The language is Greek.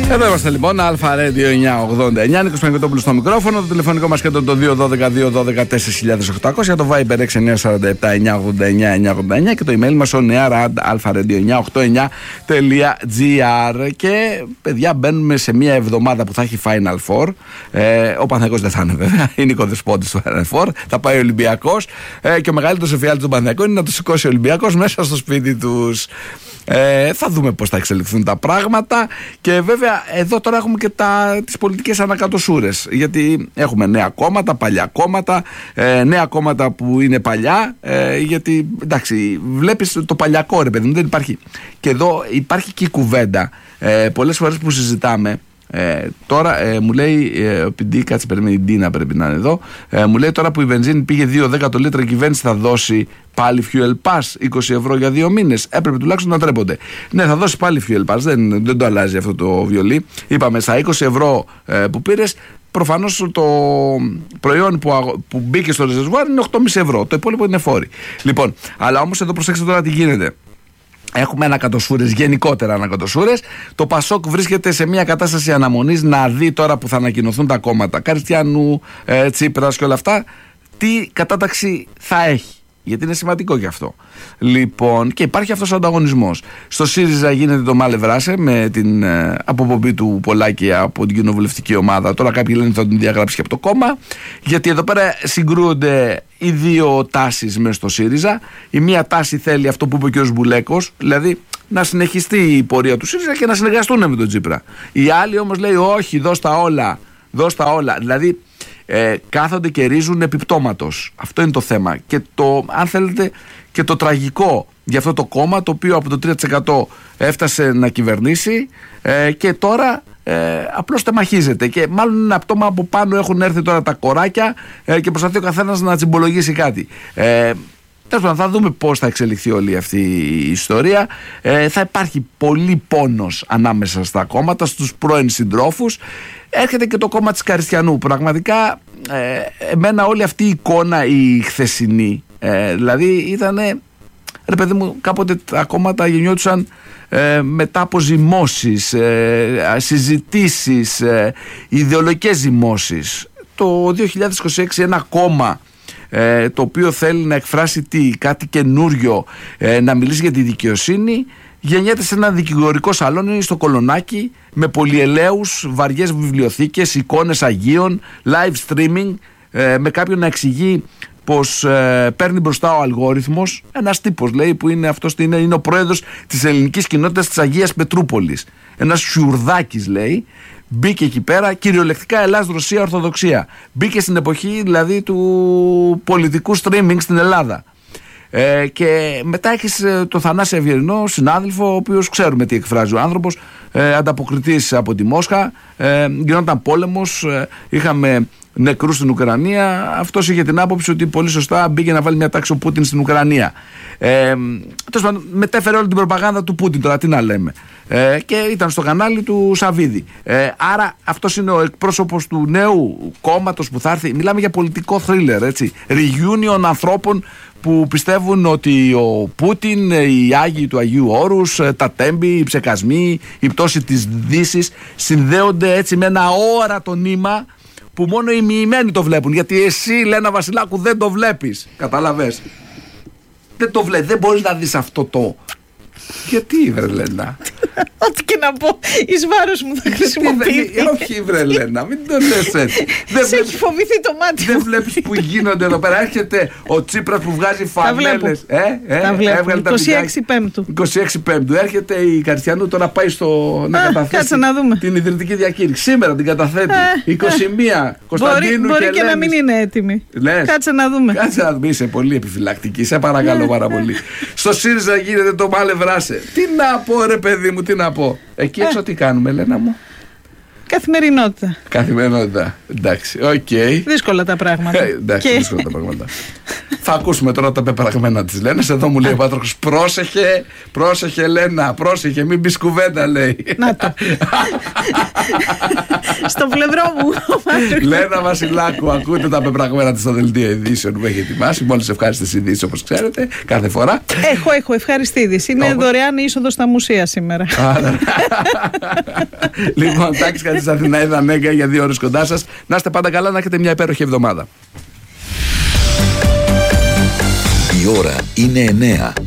Εδώ είμαστε λοιπόν, Αλφα Radio 989, Νίκος Πενικοτόπουλος στο μικρόφωνο, το τηλεφωνικό μας κέντρο το 212-212-4800, το Viber 6947-989-989 και το email μας ο nearad@alpha-radio989.gr. Και παιδιά, μπαίνουμε σε μια εβδομάδα που θα έχει Final Four. Ο Παναθηναϊκός δεν θα είναι βέβαια, είναι οικοδεσπότης του Final Four. Θα πάει ο Ολυμπιακός και ο μεγαλύτερος εφιάλτης του Παναθηναϊκού είναι να το σηκώσει ο Ολυμπιακός μέσα στο σπίτι τους. Θα δούμε πώς θα εξελιχθούν τα πράγματα. Και βέβαια εδώ τώρα έχουμε και τις πολιτικές ανακατοσούρες, γιατί έχουμε νέα κόμματα, παλιά κόμματα, νέα κόμματα που είναι παλιά, γιατί εντάξει, βλέπεις το παλιακό ρε παιδί μου, δεν υπάρχει. Και εδώ υπάρχει και η κουβέντα πολλές φορές που συζητάμε. Τώρα μου λέει ο Πιντή, κάτσε περιμένει, η Ντίνα πρέπει να είναι εδώ, μου λέει τώρα που η βενζίνη πήγε 2,10 το λίτρο, η κυβέρνηση θα δώσει πάλι fuel pass 20 ευρώ για 2 μήνες. Έπρεπε τουλάχιστον να τρέπονται. Ναι, θα δώσει πάλι fuel pass, δεν το αλλάζει αυτό το βιολί. Είπαμε στα 20 ευρώ που πήρες, προφανώς το προϊόν που μπήκε στο ρεζερβουάρ είναι 8,5 ευρώ. Το υπόλοιπο είναι φόροι. Λοιπόν, αλλά όμως εδώ προσέξτε τώρα τι γίνεται. Έχουμε ανακατοσούρες, γενικότερα ανακατοσούρες. Το Πασόκ βρίσκεται σε μια κατάσταση αναμονής να δει τώρα που θα ανακοινωθούν τα κόμματα Καριστιανού, Τσίπρας και όλα αυτά, τι κατάταξη θα έχει. Γιατί είναι σημαντικό γι' αυτό. Λοιπόν, και υπάρχει αυτός ο ανταγωνισμός. Στο ΣΥΡΙΖΑ γίνεται το μάλε βράσε με την αποπομπή του Πολάκη από την κοινοβουλευτική ομάδα. Τώρα κάποιοι λένε θα τον διαγράψει και από το κόμμα. Γιατί εδώ πέρα συγκρούονται οι δύο τάσεις μέσα στο ΣΥΡΙΖΑ. Η μία τάση θέλει αυτό που είπε ο κ. Μπουλέκος, δηλαδή να συνεχιστεί η πορεία του ΣΥΡΙΖΑ και να συνεργαστούν με τον Τσίπρα. Η άλλη όμως λέει όχι, δώσ' τα όλα. Δηλαδή κάθονται και ρίζουν επιπτώματος. Αυτό είναι το θέμα. Και αν θέλετε, και το τραγικό για αυτό το κόμμα, το οποίο από το 3% έφτασε να κυβερνήσει και τώρα απλώς τεμαχίζεται. Και μάλλον είναι πτώμα από πάνω έχουν έρθει τώρα τα κοράκια και προσπαθεί ο καθένας να τσιμπολογήσει κάτι. Θα δούμε πώς θα εξελιχθεί όλη αυτή η ιστορία. Θα υπάρχει πολύ πόνος ανάμεσα στα κόμματα, στους πρώην συντρόφους. Έρχεται και το κόμμα της Καριστιανού. Πραγματικά εμένα όλη αυτή η εικόνα η χθεσινή, δηλαδή ήτανε, ρε παιδί μου, κάποτε τα κόμματα γεννιόντουσαν μετά από ζυμώσεις, συζητήσεις, ιδεολογικές ζυμώσεις. Το 2026 ένα κόμμα το οποίο θέλει να εκφράσει κάτι καινούριο, να μιλήσει για τη δικαιοσύνη, γεννιέται σε ένα δικηγορικό σαλόνι στο Κολονάκι με πολυελαίους, βαριές βιβλιοθήκες, εικόνες Αγίων, live streaming, με κάποιον να εξηγεί πως παίρνει μπροστά ο αλγόριθμος. Ένας τύπος λέει που είναι αυτός, είναι ο πρόεδρος της ελληνικής κοινότητας της Αγίας Πετρούπολης. Ένας Σιουρδάκης λέει. Μπήκε εκεί πέρα, κυριολεκτικά Ελλάς, Ρωσία, Ορθοδοξία. Μπήκε στην εποχή δηλαδή του πολιτικού streaming στην Ελλάδα. Και μετά έχεις το Θανάση Αυγερινό, συνάδελφο, ο οποίος ξέρουμε τι εκφράζει ο άνθρωπος, ανταποκριτής από τη Μόσχα, γινόταν πόλεμος, είχαμε νεκρούς στην Ουκρανία. Αυτός είχε την άποψη ότι πολύ σωστά μπήκε να βάλει μια τάξη ο Πούτιν στην Ουκρανία. Μετέφερε όλη την προπαγάνδα του Πούτιν, τώρα τι να λέμε. Και ήταν στο κανάλι του Σαββίδη. Άρα αυτός είναι ο εκπρόσωπος του νέου κόμματος που θα έρθει. Μιλάμε για πολιτικό θρίλερ, έτσι. Reunion ανθρώπων που πιστεύουν ότι ο Πούτιν, οι Άγιοι του Αγίου Όρους, τα τέμπη, οι ψεκασμοί, η πτώση της Δύσης συνδέονται έτσι με ένα όρατο νήμα που μόνο οι μοιημένοι το βλέπουν. Γιατί εσύ, Λένα Βασιλάκου, δεν το βλέπεις. Καταλαβες. Δεν το βλέπεις, δεν μπορείς να δεις αυτό το. Γιατί, βρε Λένα. Ό,τι και να πω, εις βάρος μου θα χρησιμοποιηθεί. Όχι, βρε Λένα, μην το λες έτσι. Σε έχει φοβηθεί το μάτι μου. Δεν βλέπεις που γίνονται εδώ πέρα. Έρχεται ο Τσίπρας που βγάζει φανέλες. Τα βλέπω. 26 Πέμπτου. 26 Πέμπτου. Έρχεται η Καριστιανού τώρα πάει να καταθέσει την ιδρυτική διακήρυξη. Σήμερα την καταθέτει. 21 Κωνσταντίνου. Μπορεί και να μην είναι έτοιμη. Κάτσε να δούμε. Κάτσε να δούμε. Είσαι πολύ επιφυλακτική. Σε παρακαλώ πάρα πολύ. Στο ΣΥΡΙΖΑ γίνεται το μάλε βράσε. Τι να πω, ρε παιδί μου, τι να πω. Εκεί έξω τι κάνουμε, Λένα μου. Καθημερινότητα. Καθημερινότητα. Εντάξει, οκ. Δύσκολα τα πράγματα. Εντάξει, δύσκολα τα πράγματα. Θα ακούσουμε τώρα τα πεπραγμένα της Λένας. Εδώ μου λέει ο Πάτροχος, πρόσεχε Λένα, πρόσεχε, μην πεις κουβέντα, λέει. Να το. Στο πλευρό μου. Λένα Βασιλάκου, ακούτε τα πεπραγμένα της στο δελτίο ειδήσεων που έχει ετοιμάσει. Μόλις ευχάριστες ειδήσεις, όπως ξέρετε, κάθε φορά. Έχω ευχαριστή είδηση. Είναι δωρεάν η είσοδο στα μουσεία σήμερα. Λοιπόν, Τάκης Κατσής, Αθηναίδα Μέγκα, για 2 ώρες κοντά σας. Να είστε πάντα καλά, να έχετε μια υπέροχη εβδομάδα. Η ώρα είναι 9.